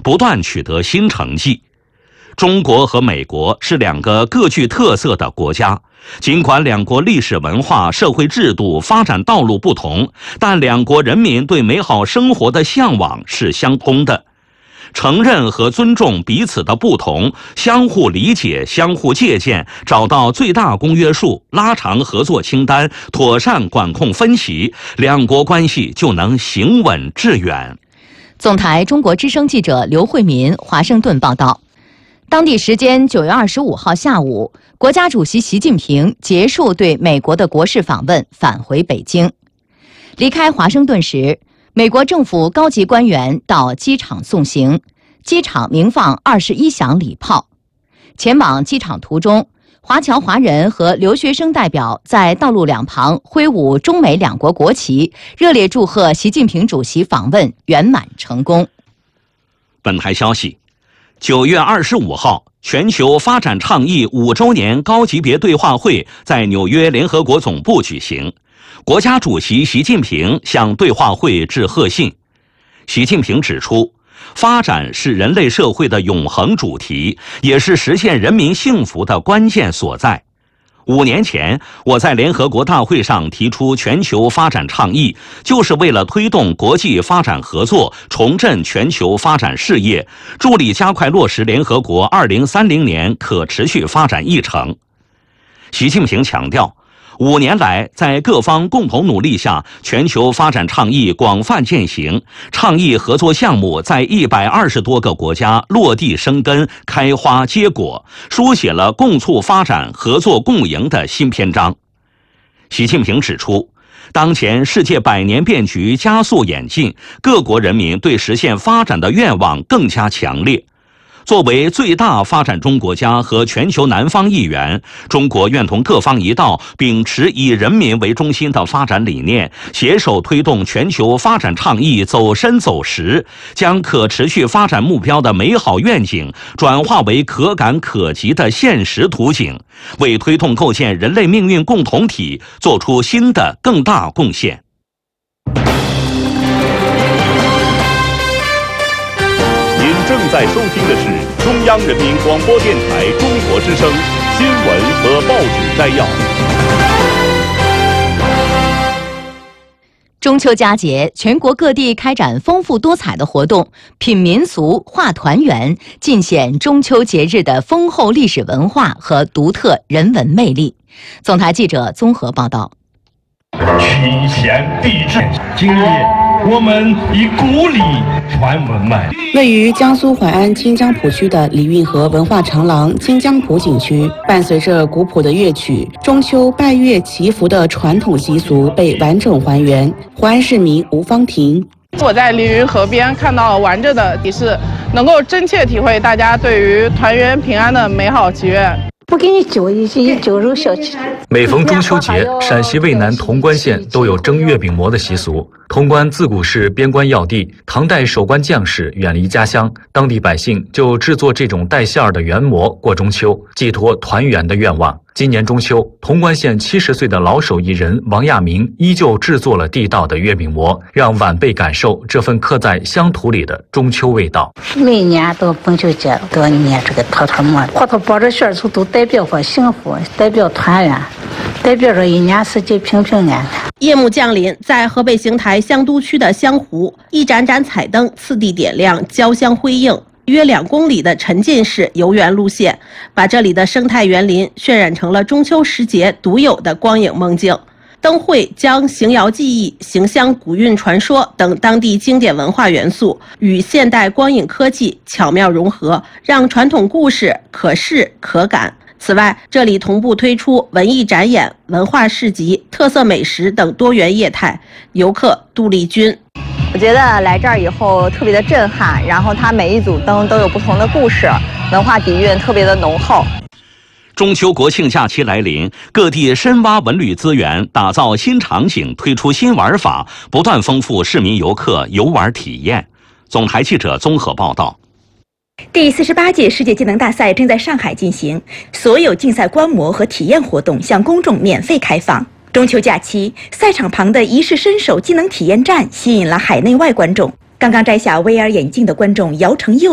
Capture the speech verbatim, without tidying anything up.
不断取得新成绩。中国和美国是两个各具特色的国家，尽管两国历史文化、社会制度、发展道路不同，但两国人民对美好生活的向往是相通的。承认和尊重彼此的不同，相互理解、相互借鉴，找到最大公约数，拉长合作清单，妥善管控分歧，两国关系就能行稳致远。 总台中国之声记者刘慧民华盛顿报道。当地时间九月二十五号下午，国家主席习近平结束对美国的国事访问，返回北京。离开华盛顿时，美国政府高级官员到机场送行，机场鸣放二十一响礼炮。前往机场途中，华侨华人和留学生代表在道路两旁挥舞中美两国国旗，热烈祝贺习近平主席访问圆满成功。 本台消息，九月二十五号，全球发展倡议五周年高级别对话会在纽约联合国总部举行。国家主席习近平向对话会致贺信。习近平指出，发展是人类社会的永恒主题，也是实现人民幸福的关键所在。五年前，我在联合国大会上提出全球发展倡议，就是为了推动国际发展合作，重振全球发展事业，助力加快落实联合国二零三零年可持续发展议程。习近平强调，五年来，在各方共同努力下，全球发展倡议广泛践行，倡议合作项目在一百二十多个国家落地生根、开花结果，书写了共促发展、合作共赢的新篇章。习近平指出，当前世界百年变局加速演进，各国人民对实现发展的愿望更加强烈。作为最大发展中国家和全球南方一员，中国愿同各方一道，秉持以人民为中心的发展理念，携手推动全球发展倡议走深走实，将可持续发展目标的美好愿景转化为可感可及的现实图景，为推动构建人类命运共同体做出新的更大贡献。 正在收听的是中央人民广播电台中国之声新闻和报纸摘要。 中秋佳节，全国各地开展丰富多彩的活动，品民俗、画团圆，尽显中秋节日的丰厚历史文化和独特人文魅力。总台记者综合报道。 群贤毕至，今日我们以古礼传文脉。 位于江苏淮安清江浦区的李运河文化长廊清江浦景区，伴随着古朴的乐曲，中秋拜月祈福的传统习俗被完整还原。淮安市民吴芳婷。 我在李运河边看到完整的仪式，能够真切体会大家对于团圆平安的美好祈愿。 不给你揪一些揪肉小吃。 每逢中秋节，陕西渭南潼关县都有蒸月饼馍的习俗。潼关自古是边关要地，唐代守关将士远离家乡，当地百姓就制作这种带馅儿的圆馍过中秋，寄托团圆的愿望。今年中秋，潼关县七十岁的老手艺人王亚明依旧制作了地道的月饼馍，让晚辈感受这份刻在乡土里的中秋味道。 每年到中秋节都捏这个坨坨馍，坨坨包着馅儿都代表着幸福，代表团圆，代表着一年四季平平安安。 夜幕降临，在河北邢台香都区的香湖，一盏盏彩灯次第点亮，交相辉映。约两公里的沉浸式游园路线，把这里的生态园林渲染成了中秋时节独有的光影梦境。灯会将邢窑技艺、邢乡古韵传说等当地经典文化元素与现代光影科技巧妙融合，让传统故事可视可感。此外，这里同步推出文艺展演、文化市集、特色美食等多元业态。游客杜丽君。 我觉得来这儿以后特别的震撼，然后它每一组灯都有不同的故事，文化底蕴特别的浓厚。 中秋国庆假期来临，各地深挖文旅资源，打造新场景，推出新玩法，不断丰富市民游客游玩体验。总台记者综合报道。 第四十八届世界技能大赛正在上海进行，所有竞赛观摩和体验活动向公众免费开放。中秋假期，赛场旁的一试身手技能体验站吸引了海内外观众。刚刚摘下 V R 眼镜的观众姚成佑